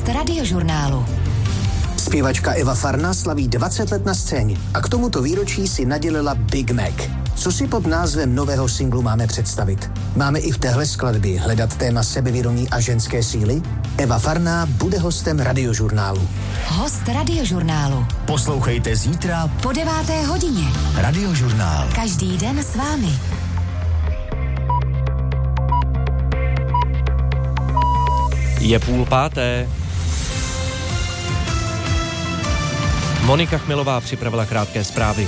Host Radiožurnálu. Zpěvačka Eva Farna slaví 20 let na scéně a k tomuto výročí si nadělila Big Mac. Co si pod názvem nového singlu máme představit? Máme i v téhle skladbě hledat téma sebevědomí a ženské síly? Eva Farná bude hostem Radiožurnálu. Host Radiožurnálu. Poslouchejte zítra po 9. hodině. Radiožurnál. Každý den s vámi. Je 4:30. Monika Chmelová připravila krátké zprávy.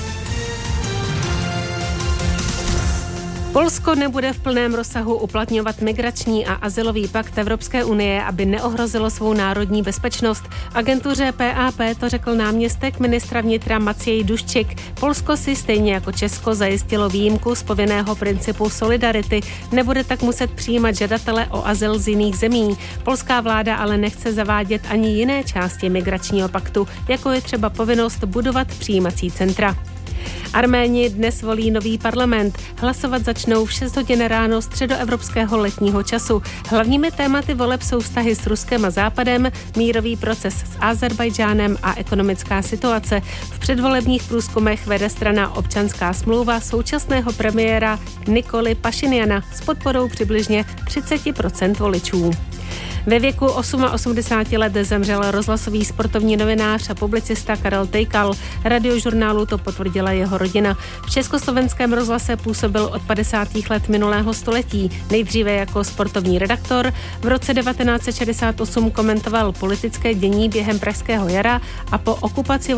Polsko nebude v plném rozsahu uplatňovat migrační a azylový pakt Evropské unie, aby neohrozilo svou národní bezpečnost. Agentuře PAP to řekl náměstek ministra vnitra Maciej Duščik. Polsko si stejně jako Česko zajistilo výjimku z povinného principu solidarity. Nebude tak muset přijímat žadatele o azyl z jiných zemí. Polská vláda ale nechce zavádět ani jiné části migračního paktu, jako je třeba povinnost budovat přijímací centra. Arméni dnes volí nový parlament. Hlasovat začnou v 6 hodin ráno středoevropského letního času. Hlavními tématy voleb jsou vztahy s Ruskem a Západem, mírový proces s Azerbajdžánem a ekonomická situace. V předvolebních průzkumech vede strana Občanská smlouva současného premiéra Nikoly Pašinjana s podporou přibližně 30% voličů. Ve věku 88 let zemřel rozhlasový sportovní novinář a publicista Karel Tejkal. Radiožurnálu to potvrdila jeho rodina. V Československém rozhlase působil od 50. let minulého století. Nejdříve jako sportovní redaktor. V roce 1968 komentoval politické dění během Pražského jara a po okupaci